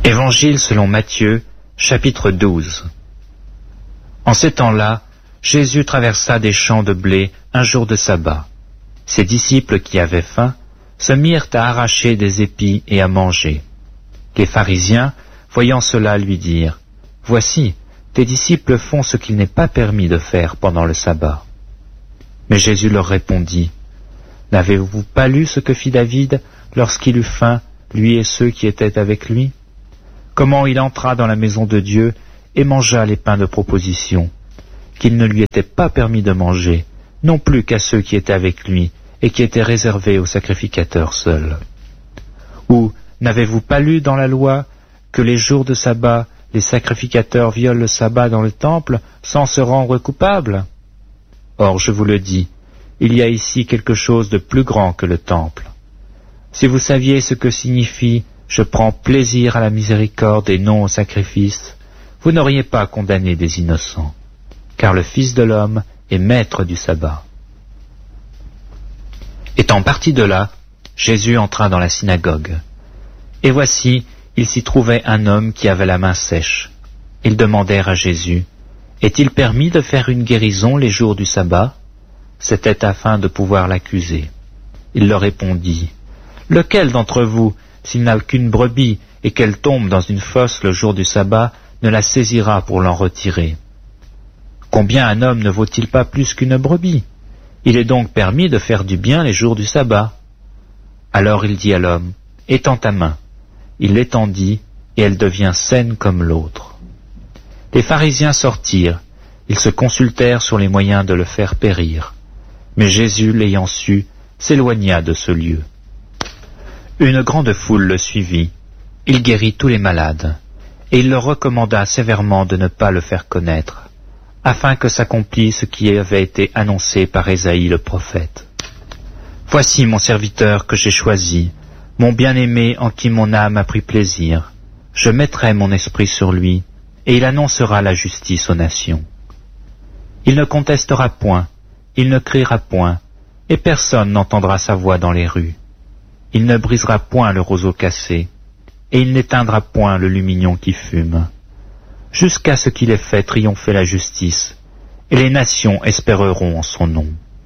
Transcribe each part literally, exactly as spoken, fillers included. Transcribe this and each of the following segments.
Évangile selon Matthieu, chapitre douze. En ces temps-là, Jésus traversa des champs de blé un jour de sabbat. Ses disciples qui avaient faim se mirent à arracher des épis et à manger. Les pharisiens, voyant cela, lui dirent : « Voici, tes disciples font ce qu'il n'est pas permis de faire pendant le sabbat. » Mais Jésus leur répondit : « N'avez-vous pas lu ce que fit David lorsqu'il eut faim, lui et ceux qui étaient avec lui ? Comment il entra dans la maison de Dieu et mangea les pains de proposition, qu'il ne lui était pas permis de manger, non plus qu'à ceux qui étaient avec lui et qui étaient réservés aux sacrificateurs seuls. Ou n'avez-vous pas lu dans la loi que les jours de sabbat, les sacrificateurs violent le sabbat dans le temple sans se rendre coupables ? Or, je vous le dis, il y a ici quelque chose de plus grand que le temple. Si vous saviez ce que signifie « je prends plaisir à la miséricorde et non au sacrifice », vous n'auriez pas condamné des innocents, car le Fils de l'homme est maître du sabbat. Étant parti de là, Jésus entra dans la synagogue. Et voici, il s'y trouvait un homme qui avait la main sèche. Ils demandèrent à Jésus : « Est-il permis de faire une guérison les jours du sabbat ?» C'était afin de pouvoir l'accuser. Il leur répondit : « Lequel d'entre vous, s'il n'a qu'une brebis et qu'elle tombe dans une fosse le jour du sabbat, ne la saisira pour l'en retirer ? Combien un homme ne vaut-il pas plus qu'une brebis ? Il est donc permis de faire du bien les jours du sabbat. » Alors il dit à l'homme : « Étends ta main. » Il l'étendit, et elle devient saine comme l'autre. Les pharisiens sortirent, ils se consultèrent sur les moyens de le faire périr. Mais Jésus, l'ayant su, s'éloigna de ce lieu. Une grande foule le suivit, il guérit tous les malades, et il leur recommanda sévèrement de ne pas le faire connaître, afin que s'accomplisse ce qui avait été annoncé par Ésaïe le prophète. « Voici mon serviteur que j'ai choisi, mon bien-aimé en qui mon âme a pris plaisir. Je mettrai mon esprit sur lui, et il annoncera la justice aux nations. Il ne contestera point, il ne criera point, et personne n'entendra sa voix dans les rues. Il ne brisera point le roseau cassé, et il n'éteindra point le lumignon qui fume, jusqu'à ce qu'il ait fait triompher la justice, et les nations espéreront en son nom. »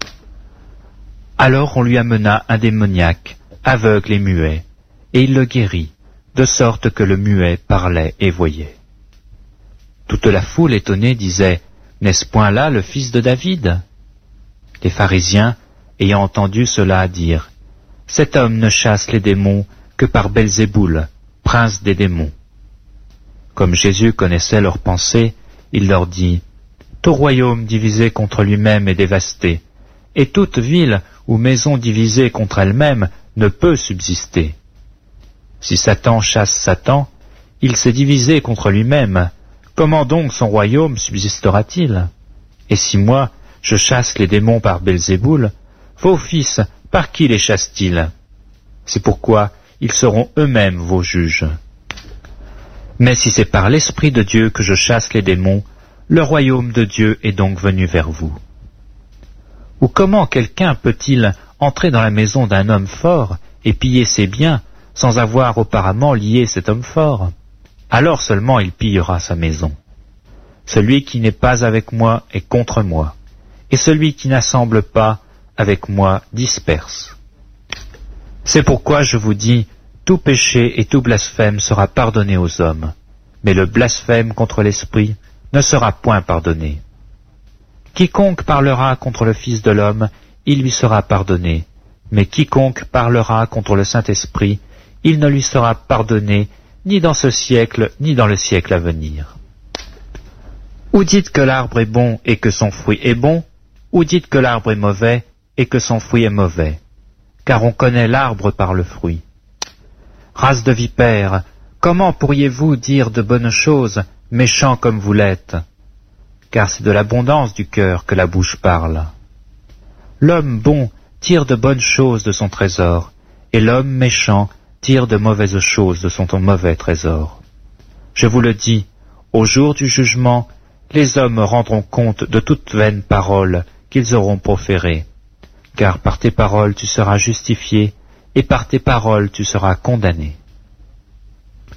Alors on lui amena un démoniaque, aveugle et muet, et il le guérit, de sorte que le muet parlait et voyait. Toute la foule étonnée disait : « N'est-ce point là le fils de David ?» Les pharisiens, ayant entendu cela, dirent : « Cet homme ne chasse les démons que par Belzéboul, prince des démons. » Comme Jésus connaissait leurs pensées, il leur dit : « Tout royaume divisé contre lui-même est dévasté, et toute ville ou maison divisée contre elle-même ne peut subsister. Si Satan chasse Satan, il s'est divisé contre lui-même. Comment donc son royaume subsistera-t-il ? Et si moi, je chasse les démons par Belzéboul, vos fils, par qui les chassent-ils ? C'est pourquoi ils seront eux-mêmes vos juges. Mais si c'est par l'Esprit de Dieu que je chasse les démons, le royaume de Dieu est donc venu vers vous. Ou comment quelqu'un peut-il entrer dans la maison d'un homme fort et piller ses biens sans avoir auparavant lié cet homme fort ? Alors seulement il pillera sa maison. Celui qui n'est pas avec moi est contre moi, et celui qui n'assemble pas avec moi disperse. C'est pourquoi je vous dis, tout péché et tout blasphème sera pardonné aux hommes, mais le blasphème contre l'Esprit ne sera point pardonné. Quiconque parlera contre le Fils de l'homme, il lui sera pardonné, mais quiconque parlera contre le Saint-Esprit, il ne lui sera pardonné ni dans ce siècle, ni dans le siècle à venir. Ou dites que l'arbre est bon et que son fruit est bon, ou dites que l'arbre est mauvais et que son fruit est mauvais, car on connaît l'arbre par le fruit. Race de vipères, comment pourriez-vous dire de bonnes choses, méchants comme vous l'êtes ? Car c'est de l'abondance du cœur que la bouche parle. L'homme bon tire de bonnes choses de son trésor, et l'homme méchant tire de mauvaises choses de son mauvais trésor. Je vous le dis, au jour du jugement, les hommes rendront compte de toute vaine parole qu'ils auront proférée, car par tes paroles tu seras justifié, et par tes paroles tu seras condamné.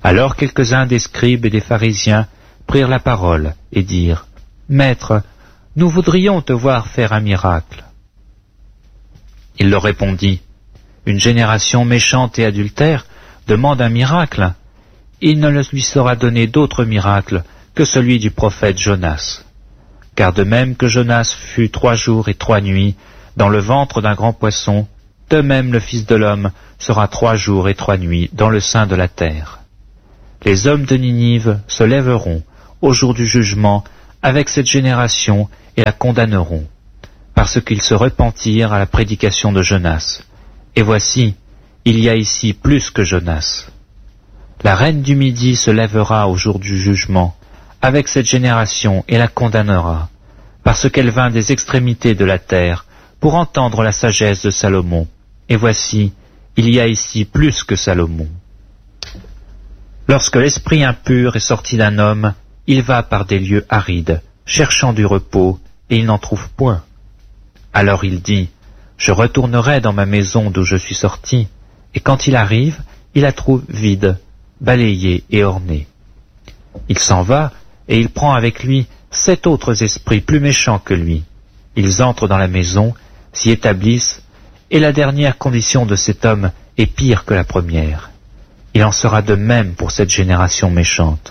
Alors quelques-uns des scribes et des pharisiens prirent la parole et dirent, « Maître, nous voudrions te voir faire un miracle. » Il leur répondit, « Une génération méchante et adultère demande un miracle. Il ne lui sera donné d'autre miracle que celui du prophète Jonas. Car de même que Jonas fut trois jours et trois nuits dans le ventre d'un grand poisson, de même le Fils de l'homme sera trois jours et trois nuits dans le sein de la terre. Les hommes de Ninive se lèveront au jour du jugement avec cette génération et la condamneront, parce qu'ils se repentirent à la prédication de Jonas. Et voici, il y a ici plus que Jonas. La reine du Midi se lèvera au jour du jugement avec cette génération et la condamnera, parce qu'elle vint des extrémités de la terre pour entendre la sagesse de Salomon. Et voici, il y a ici plus que Salomon. Lorsque l'esprit impur est sorti d'un homme, il va par des lieux arides, cherchant du repos, et il n'en trouve point. Alors il dit, « Je retournerai dans ma maison d'où je suis sorti. » Et quand il arrive, il la trouve vide, balayée et ornée. Il s'en va, et il prend avec lui sept autres esprits plus méchants que lui. Ils entrent dans la maison, s'y établissent, et la dernière condition de cet homme est pire que la première. Il en sera de même pour cette génération méchante.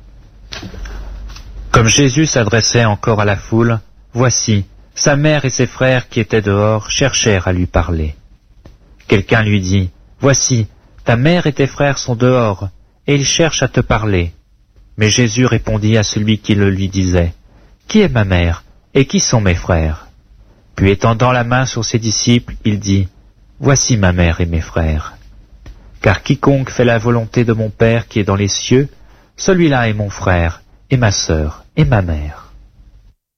Comme Jésus s'adressait encore à la foule, voici, sa mère et ses frères qui étaient dehors cherchèrent à lui parler. Quelqu'un lui dit, « Voici, ta mère et tes frères sont dehors, et ils cherchent à te parler. » Mais Jésus répondit à celui qui le lui disait, « Qui est ma mère, et qui sont mes frères ?» Puis étendant la main sur ses disciples, il dit, « Voici ma mère et mes frères. Car quiconque fait la volonté de mon Père qui est dans les cieux, celui-là est mon frère, et ma sœur, et ma mère. »